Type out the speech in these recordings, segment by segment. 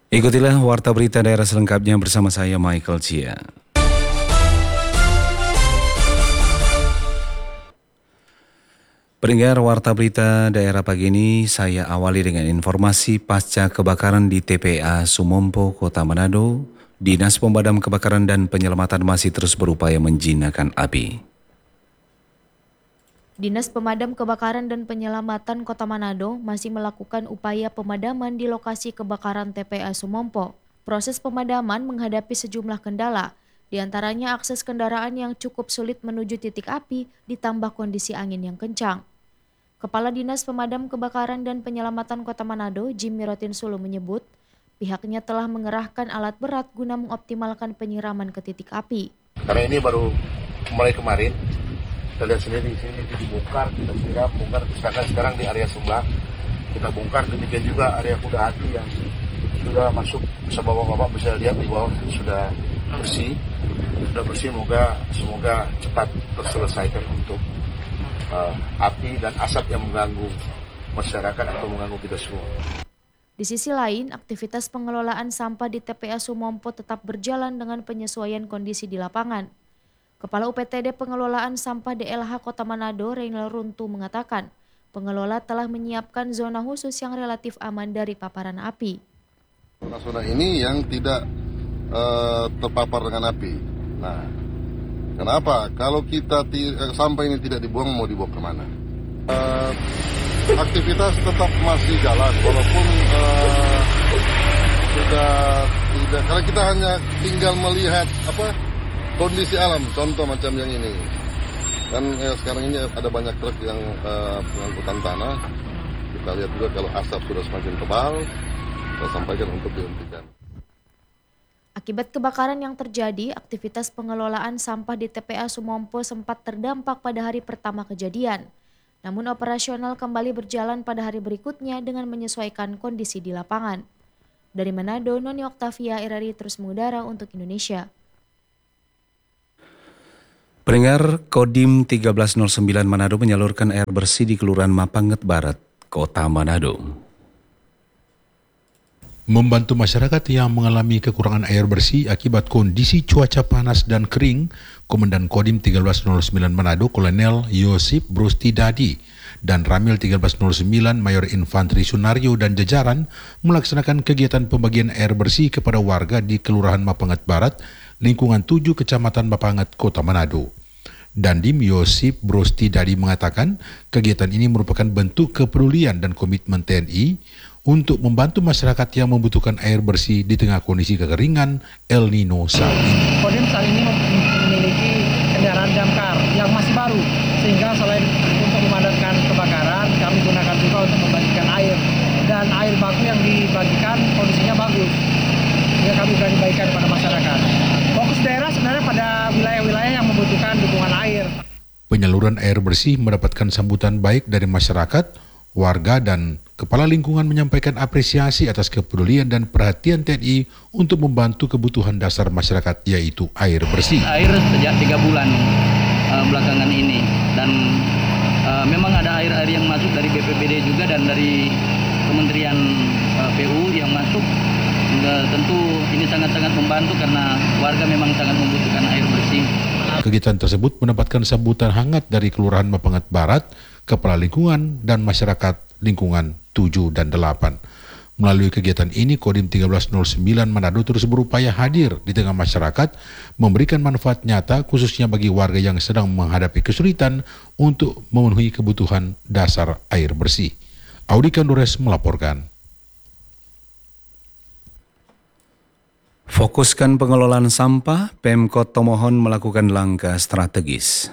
Ikutilah Warta Berita Daerah selengkapnya bersama saya Michael Chia. Pendengar Warta Berita Daerah pagi ini, saya awali dengan informasi pasca kebakaran di TPA Sumompo, Kota Manado. Dinas Pemadam Kebakaran dan Penyelamatan masih terus berupaya menjinakkan api. Dinas Pemadam Kebakaran dan Penyelamatan Kota Manado masih melakukan upaya pemadaman di lokasi kebakaran TPA Sumompo. Proses pemadaman menghadapi sejumlah kendala, di antaranya akses kendaraan yang cukup sulit menuju titik api ditambah kondisi angin yang kencang. Kepala Dinas Pemadam Kebakaran dan Penyelamatan Kota Manado, Jimmy Rotin Sulu menyebut, pihaknya telah mengerahkan alat berat guna mengoptimalkan penyiraman ke titik api. Karena ini baru mulai kemarin, kita lihat sendiri di sini dibongkar, kita siram, bongkar, sekarang di area sebelah kita bongkar, demikian juga area kuda hati yang sudah masuk, bisa bapak-bapak bisa lihat di bawah sudah bersih, semoga cepat terselesaikan untuk api dan asap yang mengganggu masyarakat atau mengganggu kita semua. Di sisi lain, aktivitas pengelolaan sampah di TPA Sumompo tetap berjalan dengan penyesuaian kondisi di lapangan. Kepala UPTD Pengelolaan Sampah DLH Kota Manado, Reynal Runtu mengatakan, pengelola telah menyiapkan zona khusus yang relatif aman dari paparan api. Zona ini yang tidak terpapar dengan api. Nah, kenapa? Kalau kita sampah ini tidak dibuang, mau dibawa kemana? Aktivitas tetap masih jalan, walaupun sudah tidak. Karena kita hanya tinggal melihat kondisi alam, contoh macam yang ini. Kan sekarang ini ada banyak truk yang pengangkutan tanah. Kita lihat juga kalau asap sudah semakin tebal, kita sampaikan untuk dihentikan. Akibat kebakaran yang terjadi, aktivitas pengelolaan sampah di TPA Sumompo sempat terdampak pada hari pertama kejadian. Namun operasional kembali berjalan pada hari berikutnya dengan menyesuaikan kondisi di lapangan. Dari Manado, Noni Oktavia, RRI terus mengudara untuk Indonesia. Pendengar, Kodim 1309 Manado menyalurkan air bersih di Kelurahan Mapanget Barat, Kota Manado. Membantu masyarakat yang mengalami kekurangan air bersih akibat kondisi cuaca panas dan kering, Komandan Kodim 1309 Manado Kolonel Yosip Brusti Dadi dan Ramil 1309 Mayor Infantri Sunario dan jajaran melaksanakan kegiatan pembagian air bersih kepada warga di Kelurahan Mapanget Barat, lingkungan 7 Kecamatan Mapanget, Kota Manado. Dandim Yosip Brusti Dadi mengatakan kegiatan ini merupakan bentuk kepedulian dan komitmen TNI untuk membantu masyarakat yang membutuhkan air bersih di tengah kondisi kekeringan El Nino saat ini. Kodim saat ini memiliki kendaraan damkar yang masih baru, sehingga selain untuk memadamkan kebakaran, kami gunakan juga untuk membagikan air. Dan air baku yang dibagikan kondisinya bagus, sehingga kami sudah dibagikan kepada masyarakat. Fokus daerah sebenarnya pada wilayah-wilayah yang membutuhkan dukungan air. Penyaluran air bersih mendapatkan sambutan baik dari masyarakat, warga dan Kepala Lingkungan menyampaikan apresiasi atas kepedulian dan perhatian TNI untuk membantu kebutuhan dasar masyarakat, yaitu air bersih. Air sejak 3 bulan belakangan ini, dan memang ada air-air yang masuk dari BPBD juga dan dari Kementerian PU yang masuk. Tentu ini sangat-sangat membantu karena warga memang sangat membutuhkan air bersih. Kegiatan tersebut mendapatkan sambutan hangat dari Kelurahan Mapanget Barat, Kepala Lingkungan, dan masyarakat lingkungan 7 dan 8. Melalui kegiatan ini, Kodim 1309 Manado terus berupaya hadir di tengah masyarakat, memberikan manfaat nyata khususnya bagi warga yang sedang menghadapi kesulitan untuk memenuhi kebutuhan dasar air bersih. Audi Kandures melaporkan. Fokuskan pengelolaan sampah, Pemkot Tomohon melakukan langkah strategis.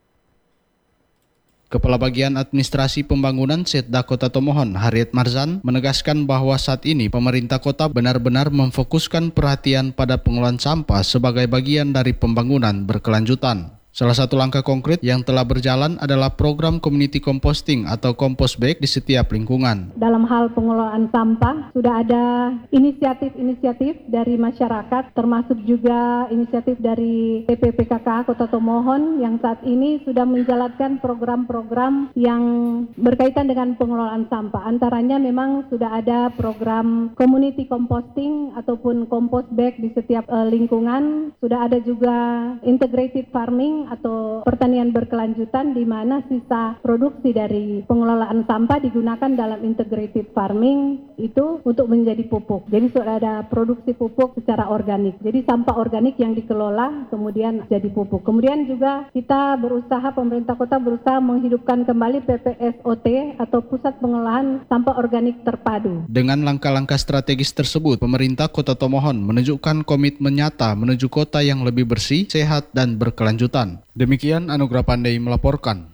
Kepala Bagian Administrasi Pembangunan Setda Kota Tomohon, Harriet Marzan, menegaskan bahwa saat ini pemerintah kota benar-benar memfokuskan perhatian pada pengelolaan sampah sebagai bagian dari pembangunan berkelanjutan. Salah satu langkah konkret yang telah berjalan adalah program community composting atau compost bag di setiap lingkungan. Dalam hal pengelolaan sampah, sudah ada inisiatif-inisiatif dari masyarakat, termasuk juga inisiatif dari TPPKK Kota Tomohon yang saat ini sudah menjalankan program-program yang berkaitan dengan pengelolaan sampah. Antaranya memang sudah ada program community composting ataupun compost bag di setiap lingkungan. Sudah ada juga integrated farming atau pertanian berkelanjutan di mana sisa produksi dari pengelolaan sampah digunakan dalam integrated farming itu untuk menjadi pupuk. Jadi sudah ada produksi pupuk secara organik. Jadi sampah organik yang dikelola kemudian jadi pupuk. Kemudian juga kita pemerintah kota berusaha menghidupkan kembali PPSOT atau Pusat Pengolahan Sampah Organik Terpadu. Dengan langkah-langkah strategis tersebut, pemerintah Kota Tomohon menunjukkan komitmen nyata menuju kota yang lebih bersih, sehat, dan berkelanjutan. Demikian Anugrah Pandai melaporkan.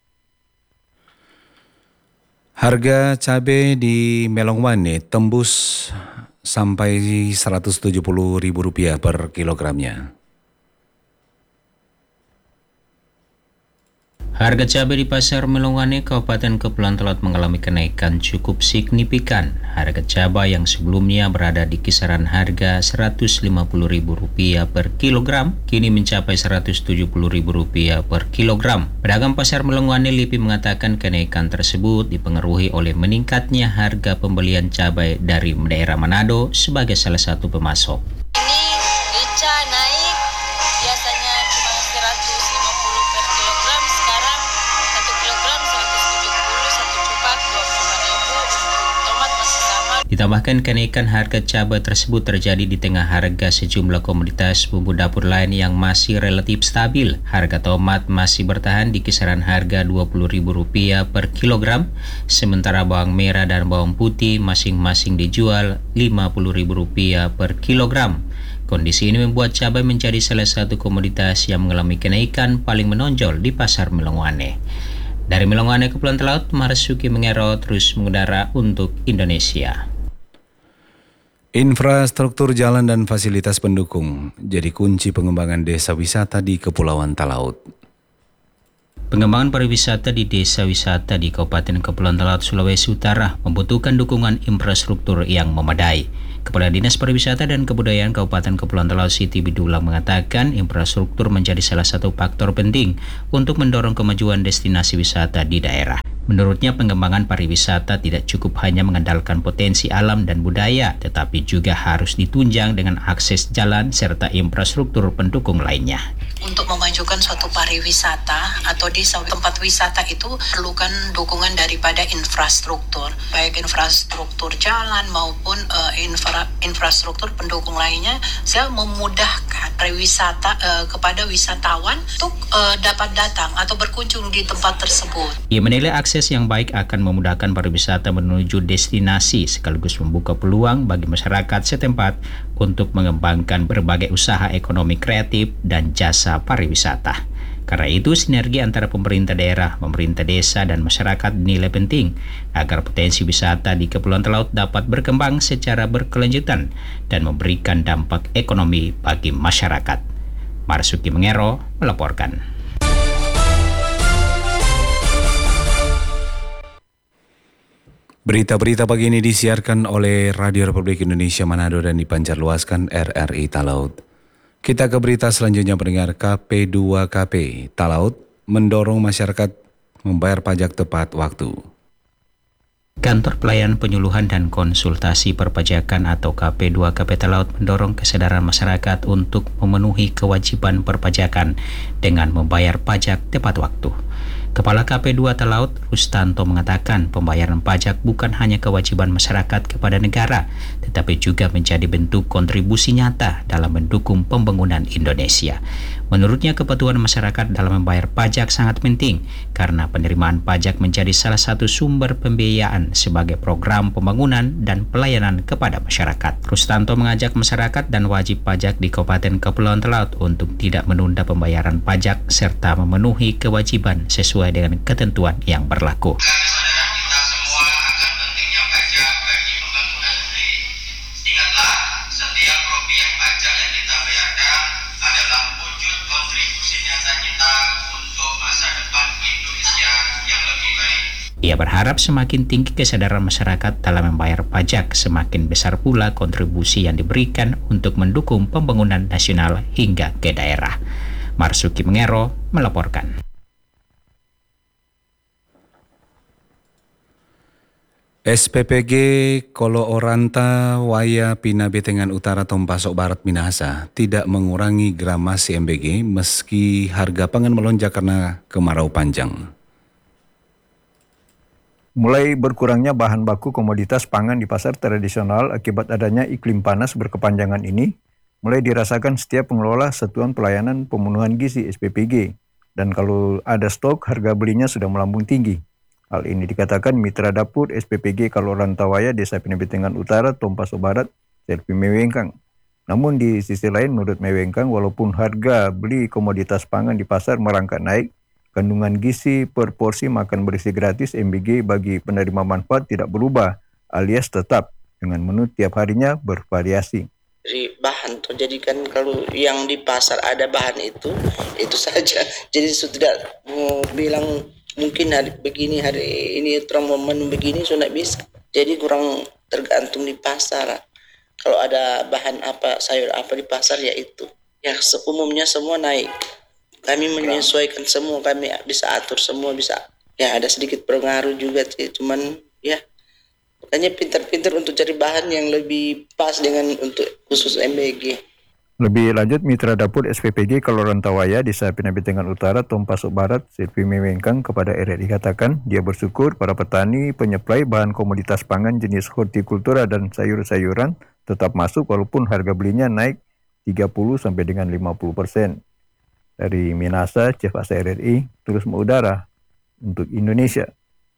Harga cabai di Melongwane tembus sampai Rp170.000 per kilogramnya. Harga cabai di Pasar Melongwane, Kabupaten Kepulauan Talaut mengalami kenaikan cukup signifikan. Harga cabai yang sebelumnya berada di kisaran harga Rp150.000 per kilogram, kini mencapai Rp170.000 per kilogram. Pedagang Pasar Melongwane LIPI mengatakan kenaikan tersebut dipengaruhi oleh meningkatnya harga pembelian cabai dari daerah Manado sebagai salah satu pemasok. Ini beca naik, biasanya cuma 150 per kilogram, sekarang 1 kilogram 170, satu cupak 25.000, tomat masih sama. Ditambahkan kenaikan harga cabai tersebut terjadi di tengah harga sejumlah komoditas bumbu dapur lain yang masih relatif stabil. Harga tomat masih bertahan di kisaran harga Rp20.000 per kilogram, sementara bawang merah dan bawang putih masing-masing dijual Rp50.000 per kilogram. Kondisi ini membuat cabai menjadi salah satu komoditas yang mengalami kenaikan paling menonjol di Pasar Melongwane. Dari Melongwane, Kepulauan Talaut, Marsuki Mengero terus mengudara untuk Indonesia. Infrastruktur jalan dan fasilitas pendukung jadi kunci pengembangan desa wisata di Kepulauan Talaut. Pengembangan pariwisata di desa wisata di Kabupaten Kepulauan Talaut, Sulawesi Utara membutuhkan dukungan infrastruktur yang memadai. Kepala Dinas Pariwisata dan Kebudayaan Kabupaten Kepulauan Talaut Siti Bidulang mengatakan infrastruktur menjadi salah satu faktor penting untuk mendorong kemajuan destinasi wisata di daerah. Menurutnya, pengembangan pariwisata tidak cukup hanya mengandalkan potensi alam dan budaya, tetapi juga harus ditunjang dengan akses jalan serta infrastruktur pendukung lainnya. Untuk memajukan suatu pariwisata atau desa tempat wisata itu perlukan dukungan daripada infrastruktur, baik infrastruktur jalan maupun infrastruktur pendukung lainnya, sehingga memudahkan pariwisata kepada wisatawan untuk dapat datang atau berkunjung di tempat tersebut. Ia menilai akses yang baik akan memudahkan pariwisata menuju destinasi sekaligus membuka peluang bagi masyarakat setempat untuk mengembangkan berbagai usaha ekonomi kreatif dan jasa pariwisata. Karena itu, sinergi antara pemerintah daerah, pemerintah desa, dan masyarakat dinilai penting agar potensi wisata di Kepulauan Talaut dapat berkembang secara berkelanjutan dan memberikan dampak ekonomi bagi masyarakat. Marsuki Mengero melaporkan. Berita-berita pagi ini disiarkan oleh Radio Republik Indonesia Manado dan dipancarluaskan RRI Talaut. Kita ke berita selanjutnya, pendengar. KP2KP Talaut mendorong masyarakat membayar pajak tepat waktu. Kantor Pelayanan Penyuluhan dan Konsultasi Perpajakan atau KP2KP Talaut mendorong kesadaran masyarakat untuk memenuhi kewajiban perpajakan dengan membayar pajak tepat waktu. Kepala KP2 Talaut, Rustanto, mengatakan pembayaran pajak bukan hanya kewajiban masyarakat kepada negara, tetapi juga menjadi bentuk kontribusi nyata dalam mendukung pembangunan Indonesia. Menurutnya, kepatuhan masyarakat dalam membayar pajak sangat penting karena penerimaan pajak menjadi salah satu sumber pembiayaan sebagai program pembangunan dan pelayanan kepada masyarakat. Rustanto mengajak masyarakat dan wajib pajak di Kabupaten Kepulauan Talaut untuk tidak menunda pembayaran pajak serta memenuhi kewajiban sesuai dengan ketentuan yang berlaku. Setiap rupiah pajak yang kita bayarkan adalah wujud kontribusi nyata kita Ia berharap semakin tinggi kesadaran masyarakat dalam membayar pajak, semakin besar pula kontribusi yang diberikan untuk mendukung pembangunan nasional hingga ke daerah. Marsuki Mengero melaporkan. SPPG Kolo Oranta Waya Pina Betengan Utara Tompasok Barat Minahasa tidak mengurangi gramasi MBG meski harga pangan melonjak karena kemarau panjang. Mulai berkurangnya bahan baku komoditas pangan di pasar tradisional akibat adanya iklim panas berkepanjangan ini, mulai dirasakan setiap pengelola Satuan Pelayanan Pemenuhan Gizi SPPG. Dan kalau ada stok, harga belinya sudah melambung tinggi. Hal ini dikatakan Mitra Dapur SPPG Kolo Oranta Waya Desa Pina Betengan Utara Tompasok Barat, Selvi Mewengkang. Namun di sisi lain menurut Mewengkang, walaupun harga beli komoditas pangan di pasar merangkak naik, kandungan gizi per porsi makan berisi gratis MBG bagi penerima manfaat tidak berubah, alias tetap dengan menu tiap harinya bervariasi. Dari bahan tuh, jadi kan kalau yang di pasar ada bahan itu saja. Jadi tidak mau bilang mungkin hari begini, hari ini terang menu begini sudah bisa. Jadi kurang tergantung di pasar. Kalau ada bahan apa, sayur apa di pasar ya itu. Ya umumnya semua naik. Kami menyesuaikan semua, kami bisa atur semua, bisa. Ya ada sedikit pengaruh juga sih, cuman ya makanya pintar-pintar untuk cari bahan yang lebih pas dengan untuk khusus MBG. Lebih lanjut, Mitra Dapur SPPG Kolo Oranta Waya Desa Pina Betengan Utara Tompasok Barat, Selvi Mewengkang kepada RRI katakan dia bersyukur para petani penyuplai bahan komoditas pangan jenis hortikultura dan sayur-sayuran tetap masuk walaupun harga belinya naik 30 sampai dengan 50%. Dari Minahasa, Chef Asa RRI terus mengudara untuk Indonesia.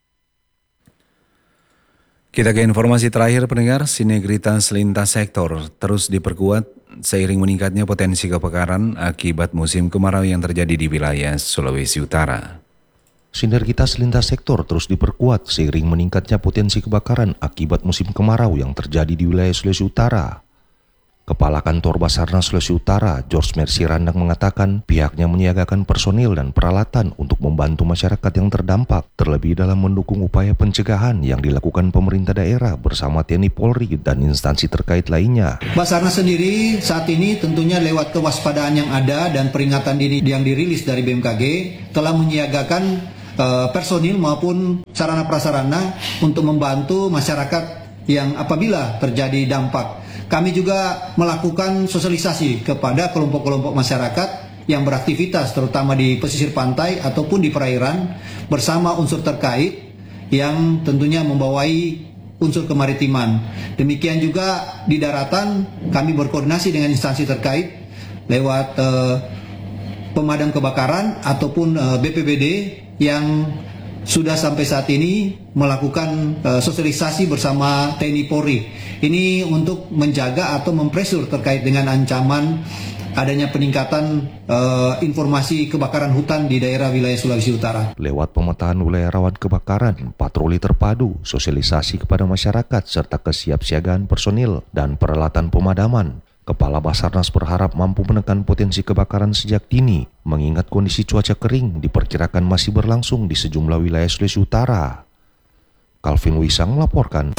Kita ke informasi terakhir pendengar, sinergitas lintas sektor terus diperkuat seiring meningkatnya potensi kebakaran akibat musim kemarau yang terjadi di wilayah Sulawesi Utara. Sinergitas lintas sektor terus diperkuat seiring meningkatnya potensi kebakaran akibat musim kemarau yang terjadi di wilayah Sulawesi Utara. Kepala Kantor Basarnas Sulawesi Utara, George Mercy Randang mengatakan pihaknya menyiagakan personil dan peralatan untuk membantu masyarakat yang terdampak, terlebih dalam mendukung upaya pencegahan yang dilakukan pemerintah daerah bersama TNI Polri dan instansi terkait lainnya. Basarnas sendiri saat ini tentunya lewat kewaspadaan yang ada dan peringatan dini yang dirilis dari BMKG telah menyiagakan personil maupun sarana prasarana untuk membantu masyarakat yang apabila terjadi dampak. Kami juga melakukan sosialisasi kepada kelompok-kelompok masyarakat yang beraktivitas terutama di pesisir pantai ataupun di perairan bersama unsur terkait yang tentunya membawai unsur kemaritiman. Demikian juga di daratan kami berkoordinasi dengan instansi terkait lewat pemadam kebakaran ataupun BPBD yang sudah sampai saat ini melakukan sosialisasi bersama TNI Polri. Ini untuk menjaga atau mempresur terkait dengan ancaman adanya peningkatan informasi kebakaran hutan di daerah wilayah Sulawesi Utara. Lewat pemetaan wilayah rawan kebakaran, patroli terpadu, sosialisasi kepada masyarakat, serta kesiapsiagaan personil dan peralatan pemadaman, Kepala Basarnas berharap mampu menekan potensi kebakaran sejak dini, mengingat kondisi cuaca kering diperkirakan masih berlangsung di sejumlah wilayah Sulawesi Utara. Calvin Wisang melaporkan.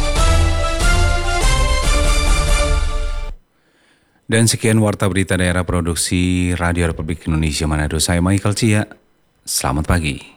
Dan sekian Warta Berita Daerah Produksi Radio Republik Indonesia Manado. Saya Michael Cia. Selamat pagi.